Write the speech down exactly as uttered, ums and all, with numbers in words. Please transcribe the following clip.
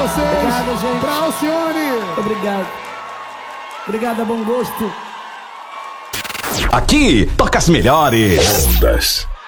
vocês. Obrigado, gente. Pra Alcione. Obrigado. Obrigado, a bom gosto. Aqui toca as melhores ondas.